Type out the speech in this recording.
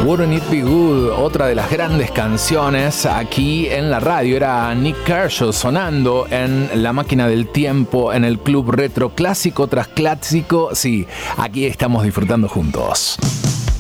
Wouldn't It Be Good, otra de las grandes canciones aquí en la radio. Era Nick Kershaw sonando en La Máquina del Tiempo, en el Club Retro, clásico tras clásico. Sí, aquí estamos disfrutando juntos.